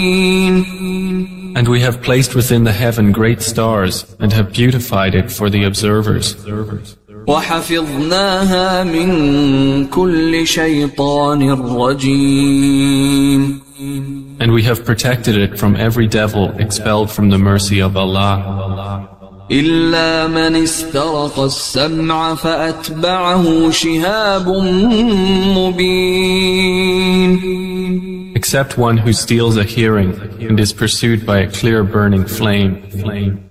And we have placed within the heaven great stars, and have beautified it for the observers. وحفظناها من كل شيطان رجيم. And we have protected it from every devil expelled from the mercy of Allah. إلا من استرق السمع فأتبعه شهاب مبين. Except one who steals a hearing and is pursued by a clear burning flame.